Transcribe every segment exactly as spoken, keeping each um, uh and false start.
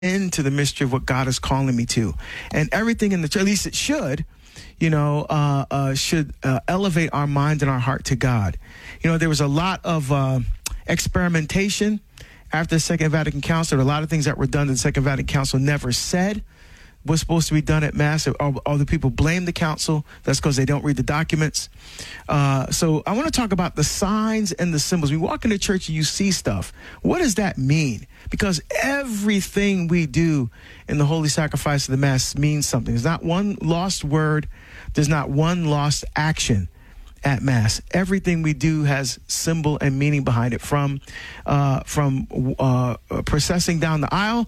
into the mystery of what God is calling me to. And everything in the church, at least it should, you know, uh, uh, should uh, elevate our mind and our heart to God. You know, there was a lot of uh, experimentation after the Second Vatican Council. There were a lot of things that were done that the Second Vatican Council never said was supposed to be done at Mass. All, all the people blame the council. That's because they don't read the documents. Uh, so I want to talk about the signs and the symbols. We walk into church and you see stuff. What does that mean? Because everything we do in the Holy Sacrifice of the Mass means something. There's not one lost word. There's not one lost action at Mass. Everything we do has symbol and meaning behind it, from uh, from uh, processing down the aisle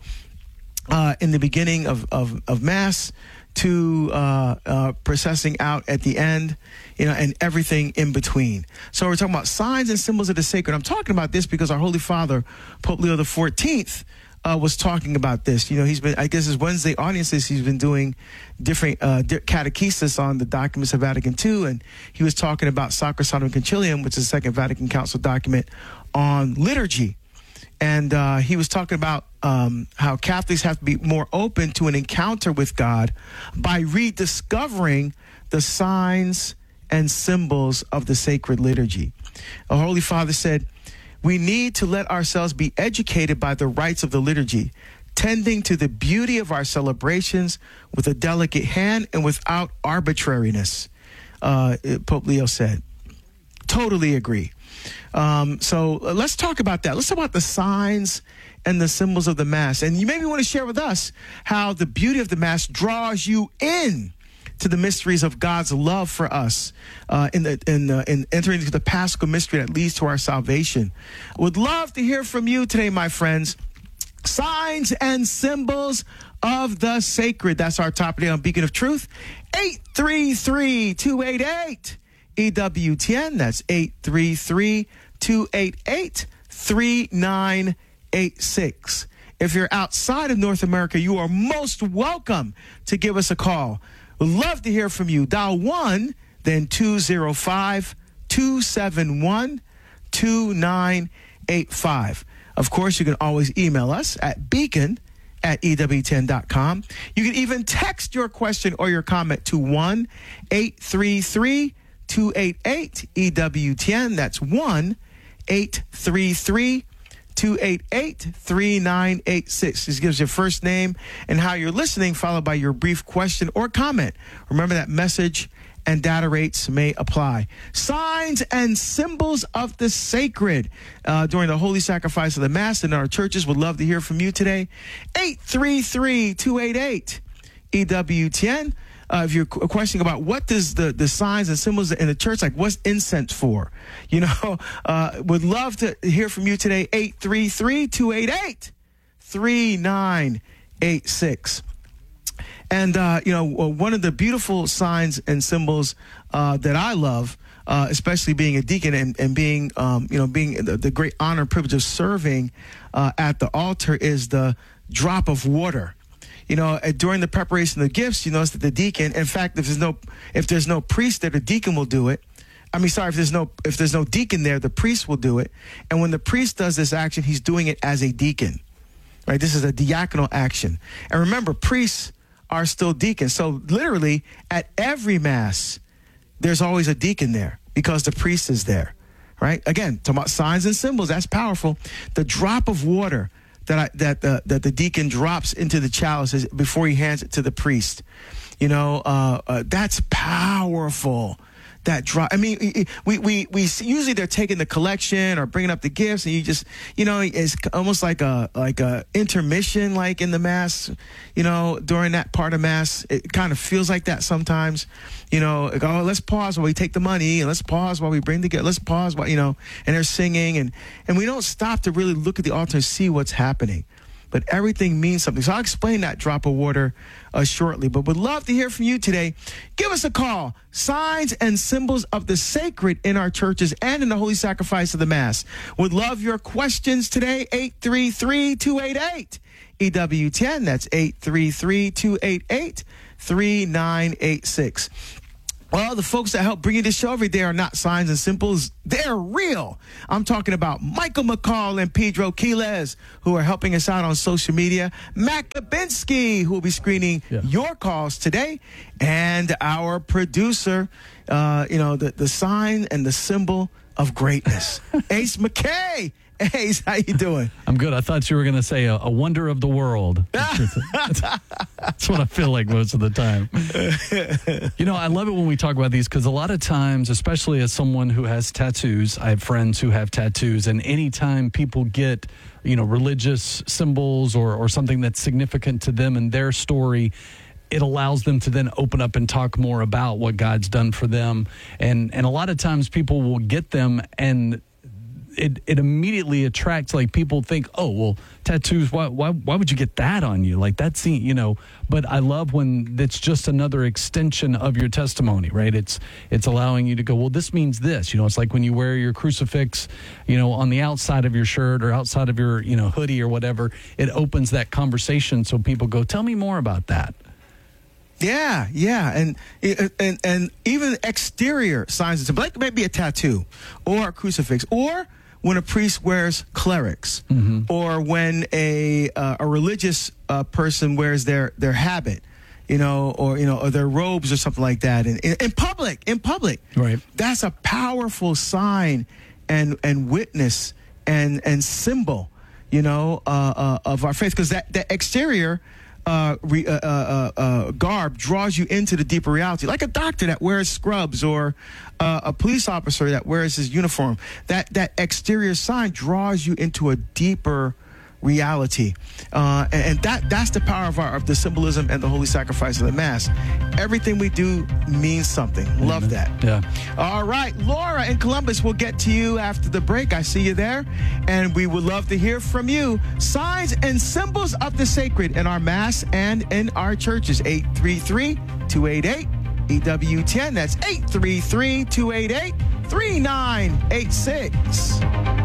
Uh, in the beginning of, of, of Mass to uh, uh, processing out at the end, you know, and everything in between. So we're talking about signs and symbols of the sacred. I'm talking about this because our Holy Father, Pope Leo the fourteenth, uh, was talking about this. You know, he's been, I guess his Wednesday audiences, he's been doing different uh, catechesis on the documents of Vatican two, and he was talking about Sacrosanctum Concilium, which is the Second Vatican Council document on liturgy. And uh, he was talking about um, how Catholics have to be more open to an encounter with God by rediscovering the signs and symbols of the sacred liturgy. Our Holy Father said, we need to let ourselves be educated by the rites of the liturgy, tending to the beauty of our celebrations with a delicate hand and without arbitrariness, uh, Pope Leo said. Totally agree. Um, so uh, let's talk about that. Let's talk about the signs and the symbols of the Mass. And you maybe want to share with us how the beauty of the Mass draws you in to the mysteries of God's love for us uh, in, the, in, the, in entering into the Paschal mystery that leads to our salvation. Would love to hear from you today, my friends. Signs and symbols of the sacred. That's our topic today on Beacon of Truth. eight three three, two eight eight E W T N. That's eight three three, two eight eight, three nine eight six. If you're outside of North America, you are most welcome to give us a call. We'd love to hear from you. Dial one, then two zero five, two seven one, two nine eight five. Of course, you can always email us at beacon at E W T N dot com. You can even text your question or your comment to one eight three three, two eight eight, E W T N. That's one eight three three, two eight eight, three nine eight six. This gives your first name and how you're listening, followed by your brief question or comment. Remember that message and data rates may apply. Signs and symbols of the sacred uh, during the Holy Sacrifice of the Mass in our churches. Would love to hear from you today. eight three three, two eight eight, E W T N. Uh, if you're questioning about what does the, the signs and symbols in the church, like what's incense for, you know, uh, would love to hear from you today. eight three three, two eight eight, three nine eight six. And, uh, you know, one of the beautiful signs and symbols uh, that I love, uh, especially being a deacon and, and being, um, you know, being the, the great honor and privilege of serving uh, at the altar, is the drop of water. You know, during the preparation of the gifts, you notice that the deacon, in fact, if there's no if there's no priest there, the deacon will do it. I mean, sorry, if there's no if there's no deacon there, the priest will do it. And when the priest does this action, he's doing it as a deacon, right? This is a diaconal action. And remember, priests are still deacons. So literally, at every Mass, there's always a deacon there because the priest is there, right? Again, talking about signs and symbols, that's powerful. The drop of water that I, that the that the deacon drops into the chalice before he hands it to the priest, you know, uh, uh, that's powerful. That drop. I mean, we we we usually they're taking the collection or bringing up the gifts, and you just, you know, it's almost like a like a intermission, like in the Mass, you know, during that part of Mass. It kind of feels like that sometimes, you know. Like, oh, let's pause while we take the money, and let's pause while we bring the gift. Let's pause while, you know, and they're singing, and and we don't stop to really look at the altar and see what's happening. But everything means something. So I'll explain that drop of water uh, shortly. But would love to hear from you today. Give us a call. Signs and symbols of the sacred in our churches and in the Holy Sacrifice of the Mass. Would love your questions today. eight three three, two eight eight, E W T N. That's eight three three, two eight eight, three nine eight six. Well, the folks that help bring you this show every day are not signs and symbols. They're real. I'm talking about Michael McCall and Pedro Quiles, who are helping us out on social media. Mac Babinski, who will be screening yeah. your calls today. And our producer, uh, you know, the, the sign and the symbol of greatness, Ace McKay. Ace, how you doing? I'm good. I thought you were going to say a, a wonder of the world. That's, that's, that's what I feel like most of the time. You know, I love it when we talk about these because a lot of times, especially as someone who has tattoos, I have friends who have tattoos, and anytime people get, you know, religious symbols or, or something that's significant to them and their story, it allows them to then open up and talk more about what God's done for them. And, and a lot of times people will get them and It it immediately attracts, like, people think, oh, well, tattoos, why why why would you get that on you? Like, that's, you know, but I love when it's just another extension of your testimony, right? It's it's allowing you to go, well, this means this. You know, it's like when you wear your crucifix, you know, on the outside of your shirt or outside of your, you know, hoodie or whatever, it opens that conversation so people go, tell me more about that. Yeah, yeah, and and and even exterior signs, like maybe a tattoo or a crucifix, or when a priest wears clerics, mm-hmm. or when a uh, a religious uh, person wears their their habit, you know, or you know, or their robes or something like that, in, in, in public, in public, right? That's a powerful sign and and witness and and symbol, you know, uh, uh, of our faith, because that that exterior. Uh, re, uh, uh, uh, garb draws you into the deeper reality, like a doctor that wears scrubs or uh, a police officer that wears his uniform. That that exterior sign draws you into a deeper reality, uh, and, and that that's the power of our of the symbolism and the holy sacrifice of the Mass. Everything we do means something. Mm-hmm. Love that. Yeah. All right, Laura in Columbus, we'll get to you after the break. I see you there, and we would love to hear from you. Signs and symbols of the sacred in our Mass and in our churches. eight three three, two eight eight, E W ten. That's eight three three, two eight eight, three nine eight six.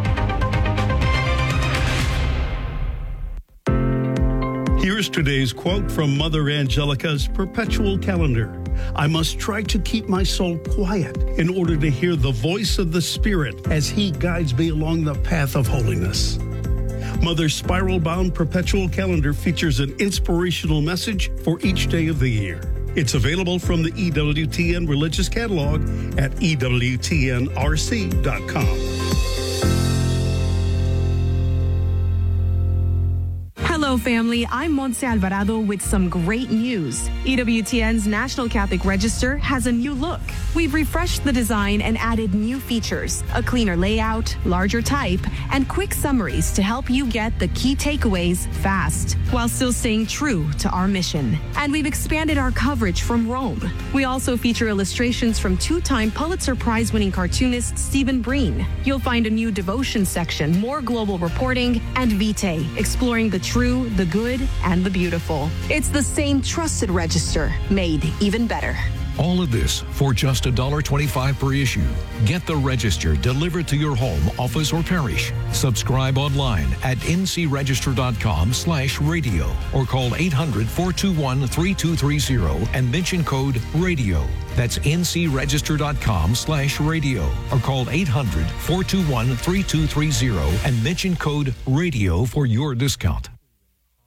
Here's today's quote from Mother Angelica's perpetual calendar. I must try to keep my soul quiet in order to hear the voice of the Spirit as He guides me along the path of holiness. Mother's spiral-bound perpetual calendar features an inspirational message for each day of the year. It's available from the E W T N Religious Catalog at E W T N R C dot com. Hello, family. I'm Montse Alvarado with some great news. E W T N's National Catholic Register has a new look. We've refreshed the design and added new features, a cleaner layout, larger type, and quick summaries to help you get the key takeaways fast, while still staying true to our mission. And we've expanded our coverage from Rome. We also feature illustrations from two-time Pulitzer Prize-winning cartoonist Stephen Breen. You'll find a new devotion section, more global reporting, and Vitae, exploring the true, the good, and the beautiful. It's the same trusted register, made even better. All of this for just one dollar twenty-five per issue. Get the Register delivered to your home, office, or parish. Subscribe online at N C register dot com slash radio or call eight hundred, four two one, three two three zero and mention code RADIO. That's N C register dot com slash radio or call eight hundred, four two one, three two three zero and mention code RADIO for your discount.